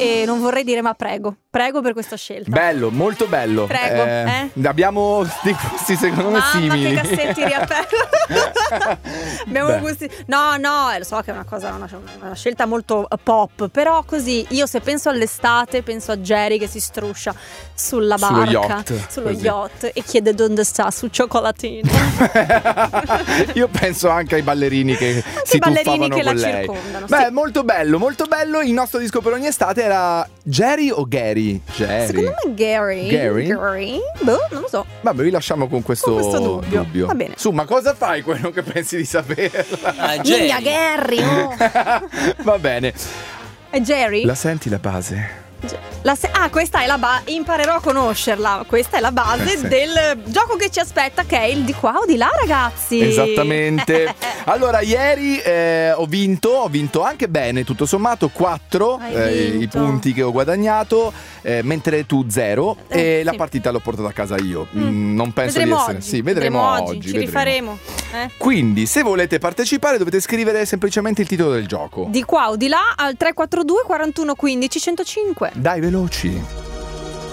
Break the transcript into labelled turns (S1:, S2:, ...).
S1: e non vorrei dire ma prego per questa scelta.
S2: Bello, molto bello.
S1: Prego,
S2: Abbiamo dei gusti secondo me simili.
S1: Mamma, che cassetti riaperti. Abbiamo gusti. No, lo so che è una scelta molto pop, però così io se penso all'estate penso a Jerry che si struscia sulla barca, sullo yacht e chiede dove sta sul cioccolatino.
S2: Io penso anche ai ballerini che si tuffavano con lei.
S1: Circondano.
S2: Beh, molto bello, molto bello. Il nostro disco per ogni estate era Jerry o Gary?
S1: Secondo me Gary. Boh, non lo so.
S2: Vabbè, vi lasciamo con questo dubbio.
S1: Va bene.
S2: Su, ma cosa fai quello che pensi di saperla?
S1: Mia Gary.
S2: Va bene.
S1: È Jerry?
S2: La senti la base?
S1: Questa è la base. Imparerò a conoscerla. Questa è la base del gioco che ci aspetta, che è il di qua o di là, ragazzi.
S2: Esattamente. Allora, ieri ho vinto anche bene, tutto sommato 4 i punti che ho guadagnato, mentre tu 0 e la partita l'ho portata a casa io. Non penso
S1: vedremo
S2: di essere.
S1: oggi.
S2: Sì, vedremo oggi.
S1: Ci rifaremo.
S2: Quindi, se volete partecipare, dovete scrivere semplicemente il titolo del gioco.
S1: Di qua o di là al 342 41 15 105.
S2: Dai, veloci.